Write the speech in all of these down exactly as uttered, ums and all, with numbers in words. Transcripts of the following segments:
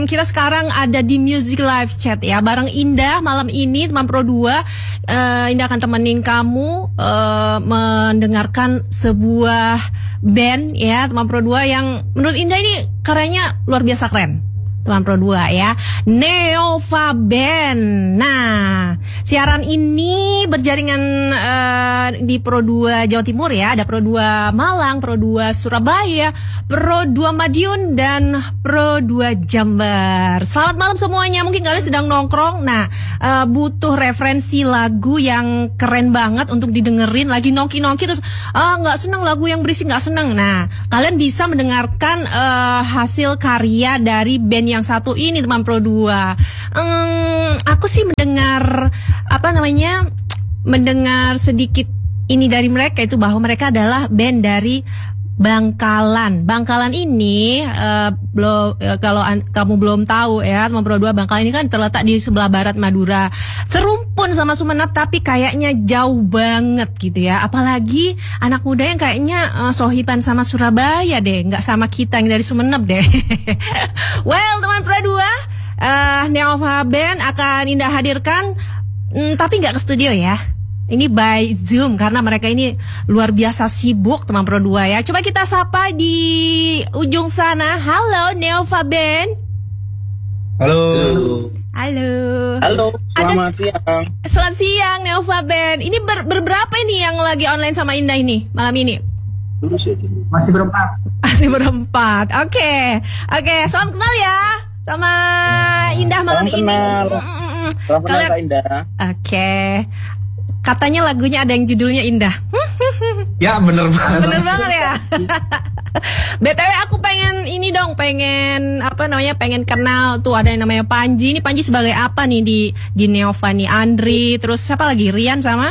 Hmm, kita sekarang ada di Music Live Chat ya, bareng Indah malam ini teman Pro dua. uh, Indah akan temenin kamu uh, mendengarkan sebuah band ya teman Pro dua yang menurut Indah ini karyanya luar biasa keren. Teman Pro dua ya, Neova Band. Nah, siaran ini berjaringan uh, di Pro dua Jawa Timur ya. Ada Pro dua Malang, Pro dua Surabaya, Pro dua Madiun, dan Pro dua Jember. Selamat malam semuanya. Mungkin kalian sedang nongkrong. Nah, uh, butuh referensi lagu yang keren banget untuk didengerin. Lagi nongki-nongki terus ah nggak seneng lagu yang berisik, nggak seneng. Nah, kalian bisa mendengarkan uh, hasil karya dari band yang satu ini teman Pro dua. Hmm, aku sih mendengar apa namanya mendengar sedikit ini dari mereka itu bahwa mereka adalah band dari Bangkalan. Bangkalan ini uh, belum uh, kalau an, kamu belum tahu ya teman Pro dua, Bangkalan ini kan terletak di sebelah barat Madura. Serumpun sama Sumenep tapi kayaknya jauh banget gitu ya. Apalagi anak muda yang kayaknya uh, sohiban sama Surabaya deh, nggak sama kita yang dari Sumenep deh. Well teman Pro dua, uh, Neova Band akan Indah hadirkan, mm, tapi nggak ke studio ya. Ini by Zoom karena mereka ini luar biasa sibuk teman Pro dua ya. Coba kita sapa di ujung sana. Halo Neova Band. Halo. Halo. Halo. Selamat Ada, siang. Selamat siang Neova Band. Ini ber, berberapa ini yang lagi online sama Indah ini malam ini? Masih berempat. Masih berempat. Oke. Okay. Oke, okay, salam kenal ya sama Indah malam salam ini. Kenal. Salam kenal Kak Indah. Oke. Okay. Katanya lagunya ada yang judulnya Indah. Ya bener banget. Bener banget ya. B T W aku pengen ini dong, pengen apa namanya, pengen kenal tuh ada yang namanya Panji. Ini Panji sebagai apa nih di di Neova nih? Andri, terus siapa lagi? Rian sama?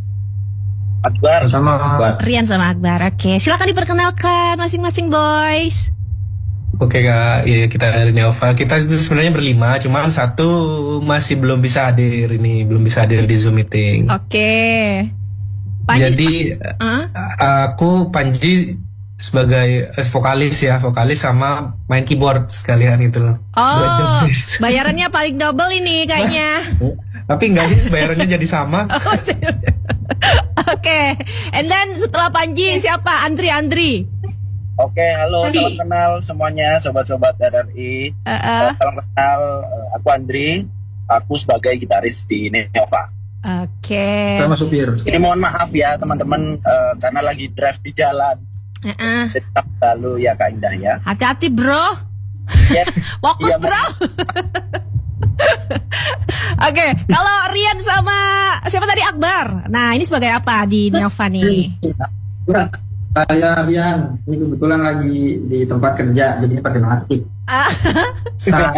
Akbar sama Akbar. Rian sama Akbar. Oke, silakan diperkenalkan masing-masing boys. Oke Kak, ya kita dari Neova. Kita itu sebenarnya berlima, cuman satu masih belum bisa hadir ini, belum bisa hadir di Zoom meeting. Oke. Panji, Jadi uh? aku Panji sebagai eh, vokalis ya, vokalis sama main keyboard sekalian itu loh. Oh, bayarannya paling double ini kayaknya. Tapi enggak sih, bayarannya jadi sama. Oke, okay. And then setelah Panji siapa? Andri, Andri. Oke, halo, Andri. salam kenal semuanya, sobat-sobat R R I. Uh -uh. Salam kenal, aku Andri, aku sebagai gitaris di Neova. Oke. Okay. Sama supir. Ini mohon maaf ya teman-teman, uh, karena lagi drive di jalan. Uh -uh. Tetap lalu ya Kak Indah ya. Hati-hati bro. Yes. Fokus Iya, bro. Oke, okay. Kalau Rian sama siapa tadi, Akbar. Nah ini sebagai apa di Neova nih? Saya Rian, ini kebetulan lagi di tempat kerja, jadinya pakai batik. Saya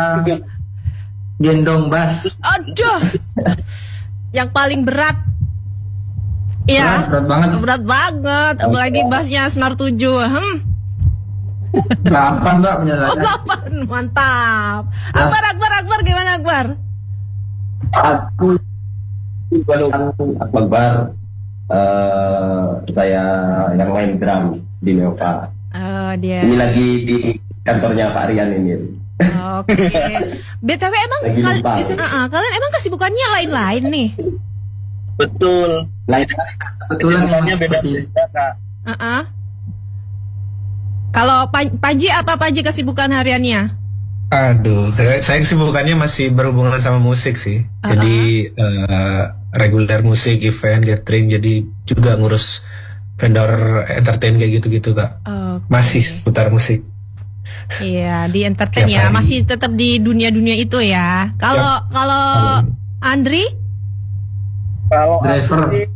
gendong bass. Aduh, yang paling berat. Iya, berat, berat banget. Berat banget, apalagi bassnya senar tujuh. Hmm. Delapan mbak punya saya. Oh delapan, mantap. Akbar, Akbar, Akbar, gimana Akbar? Aku baru Akbar. Uh, saya yang main drum di Neova. Oh dia. Ini lagi di kantornya Pak Rian ini. Oke. Okay. B T W emang kal uh -uh, kalian emang kesibukannya lain-lain nih? Betul. Lain. Kesibukannya beda-beda Kak. Uh -uh. Kalau Panji apa Panji kesibukan hariannya? Aduh, saya kesibukannya masih berhubungan sama musik sih. Uh-huh. Jadi uh, reguler musik, event, gathering, jadi juga ngurus vendor entertain kayak gitu-gitu Kak. Okay. Masih seputar musik. Iya, di entertain ya, masih tetap di dunia-dunia itu ya. Kalau yep. kalau Andri? Kalau driver. Andri...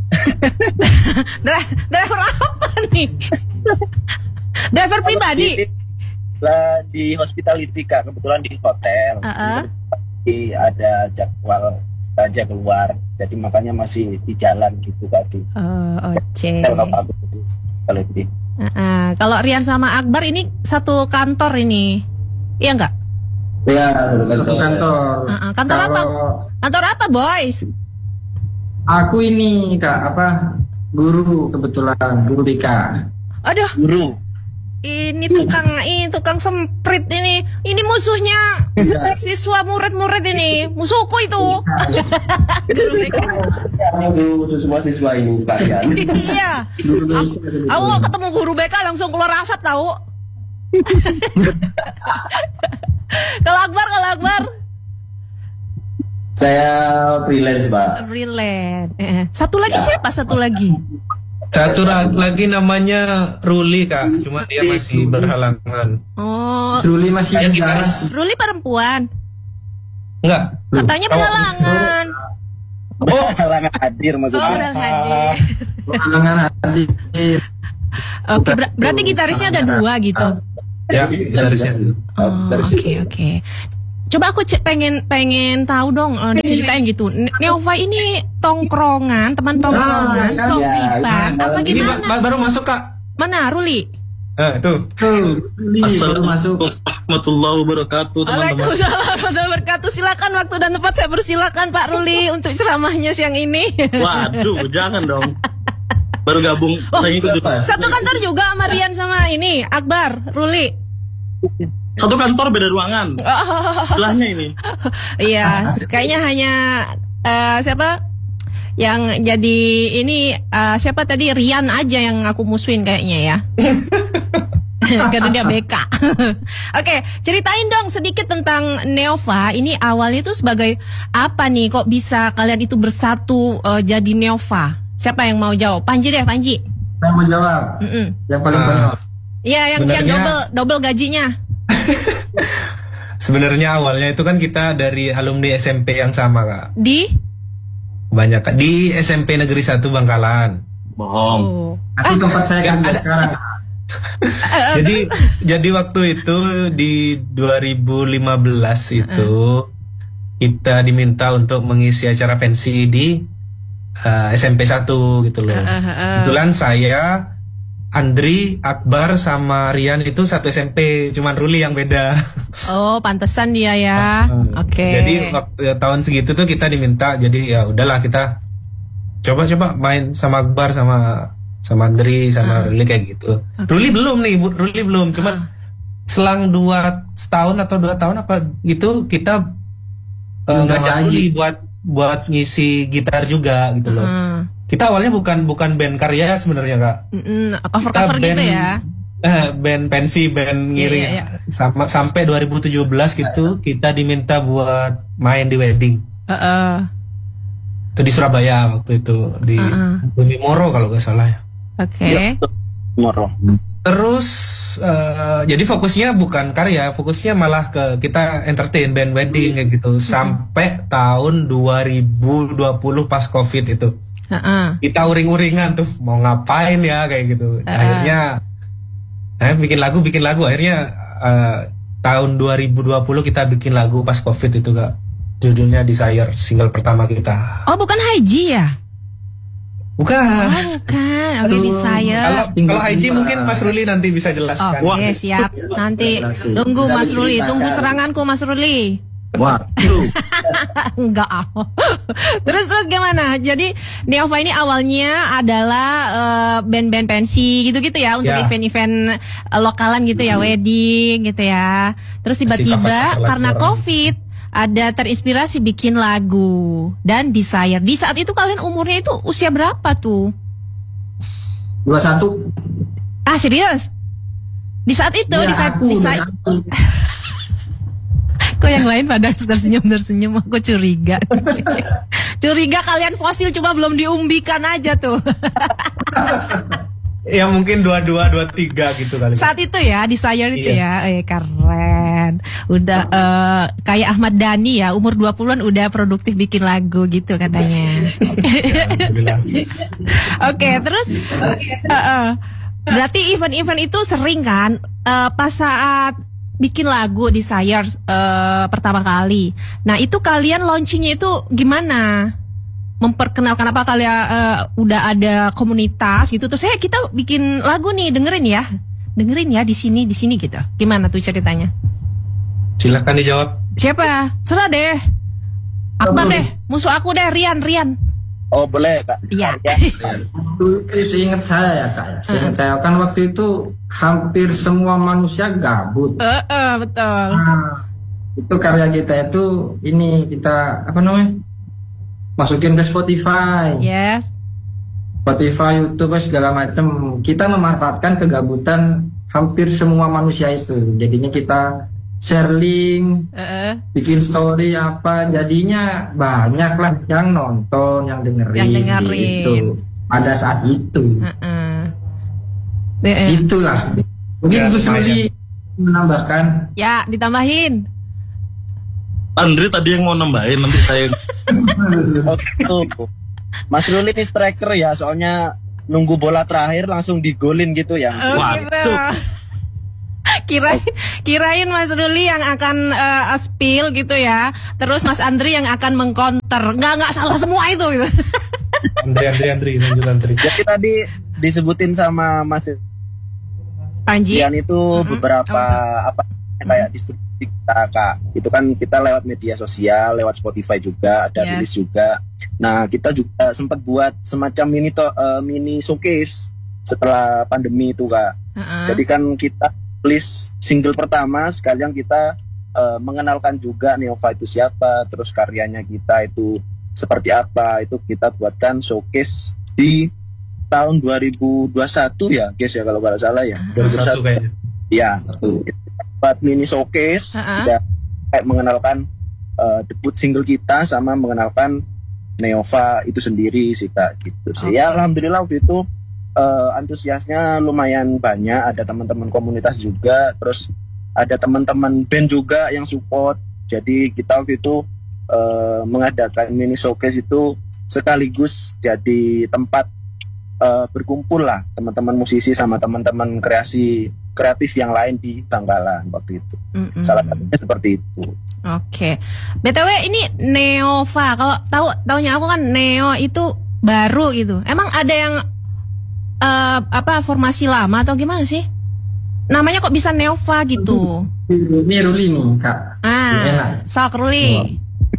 driver apa nih? Driver pribadi? Lah di hospitality Kak, kebetulan di hotel. Uh-uh. Jadi ada jadwal saja keluar, jadi makanya masih di jalan gitu tadi. Oh, oke. Kalau di. Uh-uh. Kalau Rian sama Akbar ini satu kantor ini, iya enggak? Iya, satu kantor. Kantor. Uh-uh. Kantor Kalau... apa? Kantor apa, boys? Aku ini Kak, apa? Guru kebetulan, guru B K. Aduh. Guru. Ini tukang ini tukang semprit ini. Ini musuhnya siswa murid-murid ini. Musuhku itu. Guru B K. Itu semua siswa ini kalian. Iya. Aku, aku kalau ketemu guru B K langsung keluar asap tahu. Kalau Akbar, kalau Akbar. Saya freelance, Pak. Freelance. Eh, satu lagi ya. Siapa? Satu lagi. Satu lagi namanya Ruli, Kak. Cuma dia masih berhalangan. Oh. Ruli masih Ya, muda. Ruli perempuan. Enggak. Katanya berhalangan. Oh, halangan hadir Oh, maksudnya. udah hadir. Halangan hadir. Oke, ber- berarti gitarisnya ada dua gitu. Ya, gitarisnya. Oh, Oke, oke. Coba aku cek pengen pengen tahu dong, uh, diceritain gitu. Ne- Neova ini tongkrongan, teman tongkrongan, Ah, songkitan, ya, apa Ini gimana? ba- baru masuk, Kak. Mana Ruli? Nah, itu. Ruli baru masuk. Warahmatullahi wabarakatuh, teman-teman. Waalaikumsalam warahmatullahi wabarakatuh. Silakan waktu dan tempat saya persilakan Pak Ruli untuk ceramahnya siang ini. Waduh, jangan dong. Baru gabung, Oh, saya ikut juga. satu kantor juga sama Rian sama ini Akbar, Ruli. Satu kantor beda ruangan. Sebelahnya ini. Iya, kayaknya hanya eh, siapa yang jadi ini eh, siapa tadi Rian aja yang aku musuhin kayaknya ya. Karena dia B K. Oke, ceritain dong sedikit tentang Neova. Ini awalnya itu sebagai apa nih? Kok bisa kalian itu bersatu eh, jadi Neova? Siapa yang mau jawab? Panji deh, Panji. Saya mau jawab. Mm-mm. Yang paling Ah. banyak. Iya, yang yang Sebenarnya- double double gajinya. Sebenarnya awalnya itu kan kita dari alumni S M P yang sama, Kak. Di Banyak, Kak. Di S M P Negeri satu Bangkalan. Bohong. oh. Aku tempat saya Kan kerja ada- sekarang. Jadi jadi waktu itu di dua ribu lima belas itu kita diminta untuk mengisi acara pensi di uh, S M P satu gitu loh. Uh, uh, uh. Kebetulan saya, Andri, Akbar sama Rian itu satu S M P, cuman Ruli yang beda. Oh, pantesan dia ya. Oke. Jadi waktu ya, tahun segitu tuh kita diminta, jadi ya udahlah kita coba-coba main sama Akbar sama sama Andri sama Ah. Ruli kayak gitu. Oke. Ruli belum nih, Bu- Ruli belum. Cuman Ah. selang dua setahun atau dua tahun apa gitu kita uh, Undang ngajak lagi. Ruli buat buat ngisi gitar juga gitu loh. Hmm. Kita awalnya bukan bukan band karya sebenarnya, Kak. Mm-mm, cover Kita cover gitu band- ya. Eh, band pensi, band Iya, ngiring. iya, iya. Sama sampai dua ribu tujuh belas gitu kita diminta buat main di wedding. Heeh. Itu di Surabaya waktu itu di Uh-uh. Bumi Moro kalau nggak salah ya. Oke. Iya. Moro. Terus eh, jadi fokusnya bukan karya, fokusnya malah ke kita entertain band wedding kayak gitu sampai tahun dua ribu dua puluh pas Covid itu. Heeh. Kita uring-uringan tuh mau ngapain ya kayak gitu. Uh-uh. Akhirnya eh, bikin lagu, bikin lagu. Akhirnya eh, tahun dua ribu dua puluh kita bikin lagu pas Covid itu, Kak. Judulnya Desire, single pertama kita. Oh, bukan Haiji ya? Bukan. Oh, bukan. Oke, Aduh. Desire. Kalau Tinggal kalau I G tiba. mungkin Mas Ruli nanti bisa jelaskan. Oke, siap. Nanti tunggu Mas Ruli, tunggu seranganku Mas Ruli. Waduh. Enggak. Terus terus gimana? Jadi Neova ini awalnya adalah eh, band-band pensi gitu-gitu ya untuk Ya. event-event eh, lokalan gitu ya, wedding gitu ya. Terus tiba-tiba cover-cover karena lagu orang. Covid ada terinspirasi bikin lagu dan Desire. Di saat itu kalian umurnya itu usia berapa tuh? dua puluh satu. Ah, serius? Di saat itu, Ya, di saat aku, di saat dan aku. kok yang lain pada tersenyum tersenyum, aku curiga. Curiga kalian fosil cuma belum diumbikan aja tuh. Ya mungkin dua dua dua tiga gitu kali. Saat itu ya, Desire itu Iya. ya, eh keren. Udah eh, kayak Ahmad Dhani ya, umur dua puluhan udah produktif bikin lagu gitu katanya. Alhamdulillah. Oke, terus eh, eh, berarti event-event itu sering kan? Eh, pas saat bikin lagu Desire eh, pertama kali. Nah, itu kalian launchingnya itu gimana? Memperkenalkan apa kalian eh, udah ada komunitas gitu terus saya kita bikin lagu nih, dengerin ya. Dengerin ya di sini di sini gitu. Gimana tuh ceritanya? Silahkan dijawab. Siapa? Serah deh. Akbar deh, musuh aku deh, Rian, Rian. Oh boleh kak. Iya. Ya. Waktu itu seingat saya ya kak, ya. Seingat saya kan waktu itu hampir semua manusia gabut. Uh, uh, betul. Nah, itu karya kita itu ini kita apa namanya masukin ke Spotify, Yes. Spotify, YouTube segala macam. Kita memanfaatkan kegabutan hampir semua manusia itu. Jadinya kita share link, Uh, uh. bikin story apa, jadinya banyak lah yang nonton, yang dengerin, Yang dengerin. gitu. Pada saat itu, Uh, uh. De- eh. itulah. Mungkin Ya, Gus lumayan. Rudi menambahkan. Ya, ditambahin. Andri tadi yang mau nambahin, nanti saya. Oh, gitu. Mas Ruli ini striker ya, soalnya nunggu bola terakhir langsung digolin gitu ya. Oh, Waduh. gitu. Kirain, kirain Mas Ruli yang akan eh, spill gitu ya. Terus Mas Andri yang akan mengcounter. Nggak, nggak salah semua itu gitu. Andri, Andri, Andri, lanjut Andri. Jadi tadi disebutin sama Mas Panji. Ian itu beberapa apa kayak distribusi kita kak. Itu kan kita lewat media sosial, lewat Spotify juga, ada Yes. rilis juga. Nah kita juga sempat buat semacam mini to, eh, mini showcase setelah pandemi itu kak. Uh-uh. Jadi kan kita rilis single pertama sekalian kita eh, mengenalkan juga Neova itu siapa, terus karyanya kita itu seperti apa. Itu kita buatkan showcase di tahun dua ribu dua puluh satu ya guys ya kalau nggak salah ya. Dari satu kayaknya. Iya, buat mini showcase, Uh-uh. kita kayak mengenalkan eh, debut single kita sama mengenalkan Neova itu sendiri sih kak, gitu sih. Oke. Ya alhamdulillah waktu itu eh, antusiasnya lumayan banyak, ada teman-teman komunitas juga, terus ada teman-teman band juga yang support. Jadi kita waktu itu eh, mengadakan mini showcase itu sekaligus jadi tempat eh, berkumpul lah teman-teman musisi sama teman-teman kreasi kreatif yang lain di Bangkalan waktu itu. Mm-mm. Salah satunya seperti itu. Oke. B T W ini Neova. Kalau tahu taunya aku kan Neo itu baru gitu. Emang ada yang eh, apa formasi lama atau gimana sih? Namanya kok bisa Neova gitu? Ini Ruli nih kak. Ah, Enak. sok Ruli.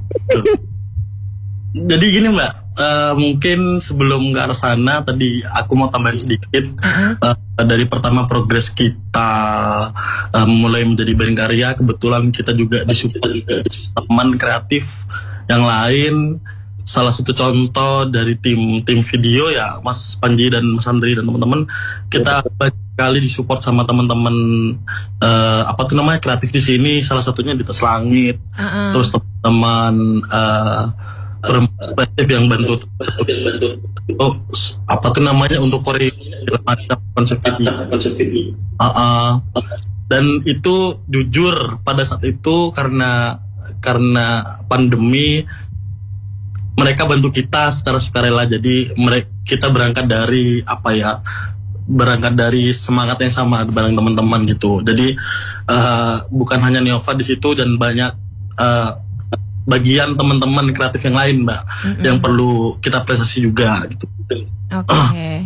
Jadi gini mbak, eh, mungkin sebelum ke arah sana tadi aku mau tambahin sedikit. Uh-uh. Eh, dari pertama progres kita eh, mulai menjadi band karya, kebetulan kita juga disupport teman kreatif yang lain. Salah satu contoh dari tim tim video ya Mas Panji dan Mas Andri dan teman-teman, kita banyak kali disupport sama teman-teman eh, apa tuh namanya kreatif di sini. Salah satunya di Tas Langit, Uh-uh. terus teman-teman eh, kreatif yang bantu oh, apa tuh namanya untuk Korea konsep video konsep video uh, uh. Dan itu jujur pada saat itu karena karena pandemi mereka bantu kita secara sukarela. Jadi mereka kita berangkat dari apa ya berangkat dari semangat yang sama bareng teman-teman gitu. Jadi uh, bukan hanya Neova di situ dan banyak uh, bagian teman-teman kreatif yang lain mbak, mm-hmm. yang perlu kita apresiasi juga gitu. Oke. Okay.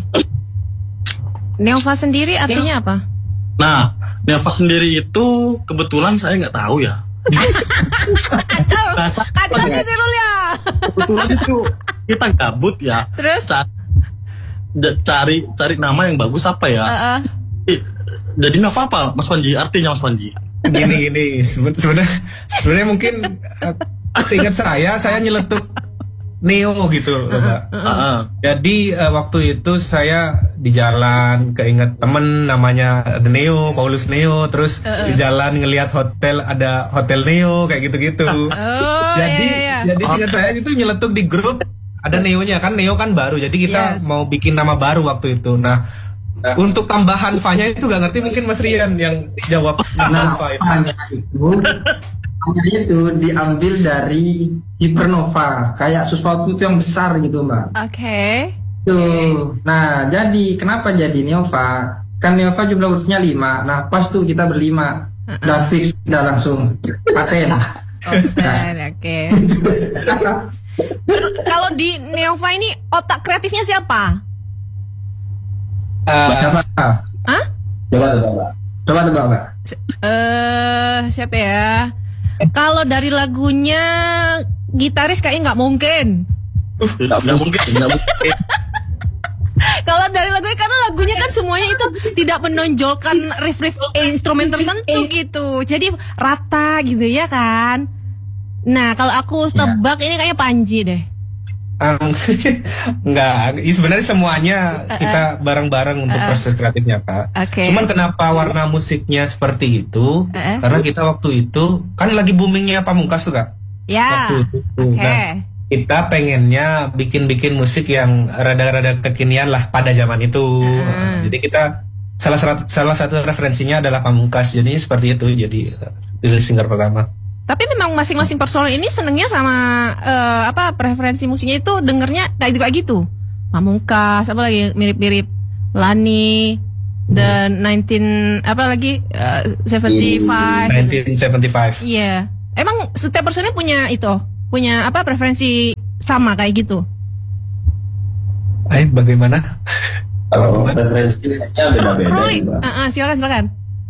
Neova sendiri artinya apa? Nah, Neova sendiri itu kebetulan saya nggak tahu ya. Kacau, kacau nih si Rul ya. Kebetulan itu kita gabut ya. Terus? Cari cari nama yang bagus apa ya? Uh-uh. Jadi Nova apa, Mas Panji? Artinya Mas Panji? Gini gini, sebenarnya sebenarnya mungkin uh, seingat saya saya nyeletuk Neo gitu, uh-huh, Mbak. Uh-huh. Jadi uh, waktu itu saya di jalan keinget temen namanya ada Neo, Paulus Neo, terus uh-uh. di jalan ngelihat hotel ada Hotel Neo kayak gitu-gitu. Oh, jadi iya, iya. jadi seingat saya itu nyeletuk di grup ada Neonya kan, Neo kan baru. Jadi kita Yes. mau bikin nama baru waktu itu. Nah, Nah, untuk tambahan Fanya itu gak ngerti, mungkin Mas Rian yang jawab. Nah, Fanya itu Fanya itu diambil dari Hypernova, kayak sesuatu itu yang besar gitu mbak. Oke. Okay. Tuh, nah jadi kenapa jadi Neova? Kan Neova jumlah hurufnya lima. Nah pas tuh kita berlima, uh-uh. udah fix, udah langsung paten. Oke. Kalau di Neova ini otak kreatifnya siapa? Uh, Coba, Hah? Coba coba, coba coba mbak. Eh, siapa ya? Kalau dari lagunya gitaris kayaknya nggak mungkin. Nggak mungkin, nggak mungkin. Kalau dari lagunya, karena lagunya kan semuanya itu tidak menonjolkan riff-riff instrumen tertentu gitu. Jadi rata gitu ya kan. Nah, kalau aku tebak ini kayaknya Panji deh. Um, enggak, sebenarnya semuanya kita bareng-bareng untuk Uh-uh. proses kreatifnya, Kak. Oke. Cuman kenapa warna musiknya seperti itu? Uh-uh. Karena kita waktu itu kan lagi boomingnya Pamungkas tuh, Kak. Ya. Waktu itu. Oke. Nah, kita pengennya bikin-bikin musik yang rada-rada kekinian lah pada zaman itu. Uh. Jadi kita salah satu salah satu referensinya adalah Pamungkas. Jadi seperti itu. Jadi rilis single pertama. Tapi memang masing-masing personel ini senengnya sama eh, apa preferensi musiknya itu dengernya kayak gitu kayak gitu. Pamungkas, apa lagi mirip-mirip Lani dan nineteen apa lagi eh, seventy-five. nineteen seventy-five. Iya. Emang setiap personel punya itu, punya apa preferensi sama kayak gitu. Eh, bagaimana? Kalau preferensinya beda-beda. Roy, Mbak. uh, uh, silakan silakan.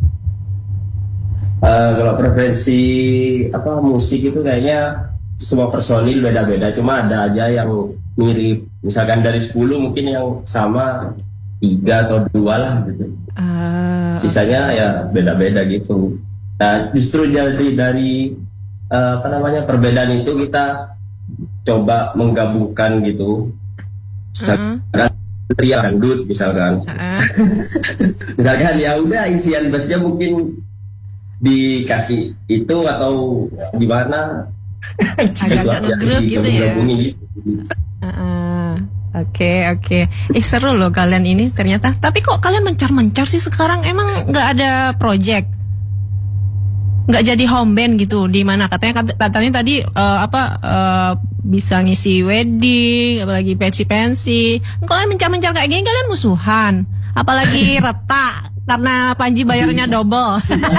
Uh, kalau preferensi apa musik itu kayaknya semua personil beda-beda, cuma ada aja yang mirip. Misalkan dari sepuluh mungkin yang sama tiga atau dua lah gitu. Uh, Sisanya ya beda-beda gitu. Nah, justru dari dari uh, apa namanya perbedaan itu kita coba menggabungkan gitu. Misalkan teriak dangdut misalkan. uh, Misalkan ya udah isian bassnya mungkin dikasih itu atau di mana agak-agak nge-groove gitu ya. gitu. uh, uh, Oke oke. Eh seru loh kalian ini ternyata. Tapi kok kalian mencar-mencar sih sekarang? Emang nggak ada project? Nggak jadi home band gitu? Di mana katanya katanya tadi uh, apa uh, bisa ngisi wedding, apalagi pensi pensi. Kalian mencar-mencar kayak gini kalian musuhan. Apalagi retak karena Panji bayarnya double.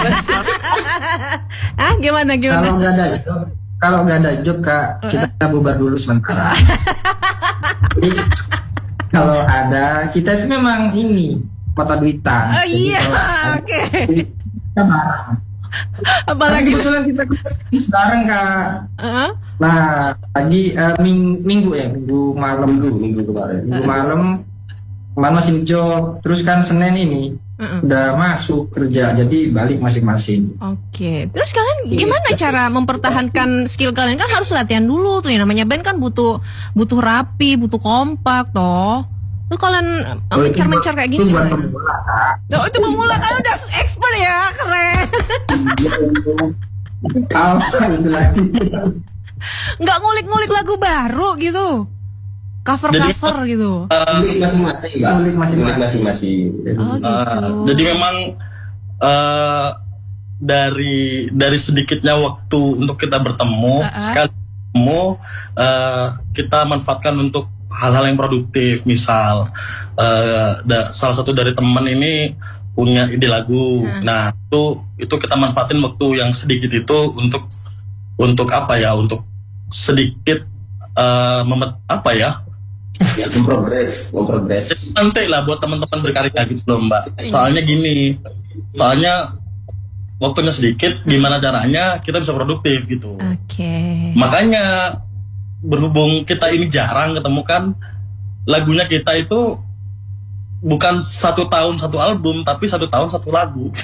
Ah gimana gimana? Kalau nggak ada job, kalau nggak ada job Kak, kita bubar dulu sementara. Jadi, kalau ada, kita itu memang ini mata duitan. Oh Jadi iya, kalau ada, oke. kita bareng. Apalagi Kebetulan kita bisnis bareng Kak. uh, Nah, lagi eh, ming- minggu ya, minggu malam Minggu minggu kemarin. minggu malam kemarin masih job, terus kan Senin ini uh-uh. udah masuk kerja, jadi balik masing-masing. Oke, terus kalian gimana cara mempertahankan skill kalian? Kan harus latihan dulu tuh, yang namanya band kan butuh butuh rapi, butuh kompak toh. Tuh kalian Oh, itu mencar-mencar kayak Itu gini buat gimana? pemula Kak. Tuh, itu pemula kan udah expert ya, keren. Alhamdulillah. Nggak ngulik-ngulik lagu baru gitu, cover-cover gitu. Milik masing-masing, Mbak. Milik masing-masing. Milik masing-masing. Oh gitu. Uh, jadi memang uh, dari dari sedikitnya waktu untuk kita bertemu, Uh-uh. sekali bertemu uh, kita manfaatkan untuk hal-hal yang produktif. Misal uh, da, salah satu dari teman ini punya ide lagu, Uh. nah itu itu kita manfaatin waktu yang sedikit itu untuk untuk apa ya? Untuk sedikit uh, memet, apa ya? Ya, progres, progres. Santai lah buat teman-teman berkarya gitu loh Mbak. Soalnya gini, soalnya waktunya sedikit, gimana caranya kita bisa produktif gitu. Oke. Makanya berhubung kita ini jarang ketemu kan, lagunya kita itu bukan satu tahun satu album, tapi satu tahun satu lagu.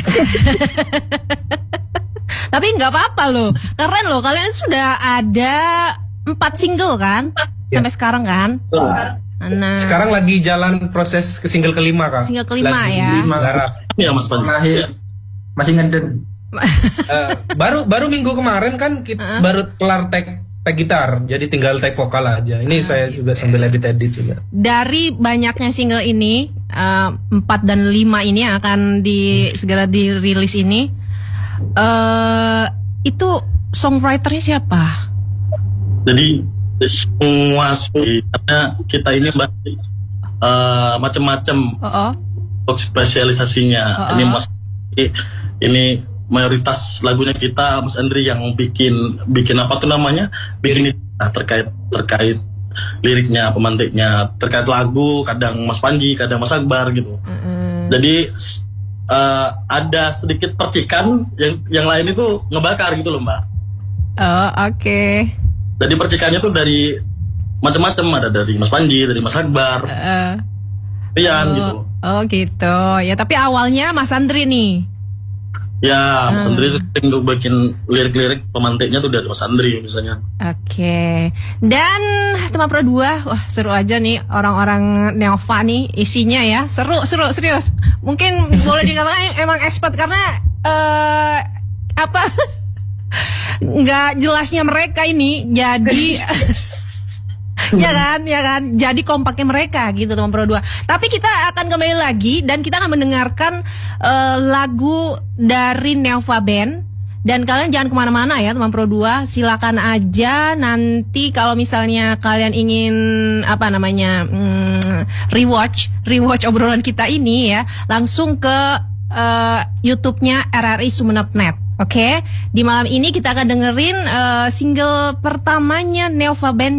Tapi nggak apa-apa loh, keren loh. Kalian sudah ada empat single kan, sampai sekarang kan? Nah, Sekarang lagi jalan proses ke single kelima, Kak. single kelima Lagi ya. garap. Ya Mas Panji. Masih masih ngeden. Eh, baru baru minggu kemarin kan kita Uh-uh. baru kelar tag tag gitar, jadi tinggal tag vokal aja. Ini saya juga sambil edit edit juga. Dari banyaknya single ini, eh, empat dan lima ini yang akan di segera dirilis ini, eh itu songwriternya siapa? Jadi semua sih, karena kita ini Mbak uh, macam-macam Oh, oh. untuk spesialisasinya. Oh, Ini oh. Mas ini mayoritas lagunya kita Mas Andri yang bikin bikin apa tuh namanya? Bikin itu nah, terkait terkait liriknya, pemantiknya, terkait lagu, kadang Mas Panji, kadang Mas Akbar gitu. Mm-mm. Jadi uh, ada sedikit percikan, yang yang lain itu ngebakar gitu loh Mbak. Oh, oke. Jadi percikannya tuh dari macam-macam, ada dari Mas Panji, dari Mas Akbar, Uh, Rian oh, gitu. Oh gitu. Ya tapi awalnya Mas Andri nih. Ya, Mas Hmm. Andri itu sering tuh bikin lirik-lirik pemantiknya tuh dari Mas Andri misalnya. Oke. Dan teman Pro dua, wah seru aja nih orang-orang Neova nih isinya ya. Seru, seru, serius. Mungkin boleh dikatakan emang expert karena eh apa? Nggak jelasnya mereka ini jadi ya kan, ya kan. Jadi kompaknya mereka gitu teman Pro dua. Tapi kita akan kembali lagi dan kita akan mendengarkan eh, lagu dari Neova Band. Dan kalian jangan kemana-mana ya teman Pro dua. Silakan aja nanti kalau misalnya kalian ingin apa namanya hmm, rewatch, rewatch obrolan kita ini ya, langsung ke eh, YouTube-nya R R I Sumenep dot net. Oke, di malam ini kita akan dengerin eh, single pertamanya Neova Band.